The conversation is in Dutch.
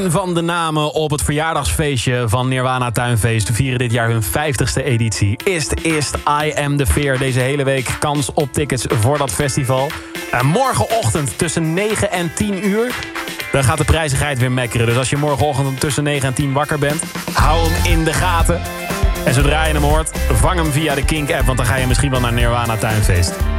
Een van de namen op het verjaardagsfeestje van Nirvana Tuinfeest vieren dit jaar hun 50ste editie. Is I Am The Fear. Deze hele week kans op tickets voor dat festival. Morgenochtend tussen 9 en 10 uur. Dan gaat de prijzigheid weer mekkeren. Dus als je morgenochtend tussen 9 en 10 wakker bent, hou hem in de gaten. En zodra je hem hoort, vang hem via de Kink-app, want dan ga je misschien wel naar Nirvana Tuinfeest.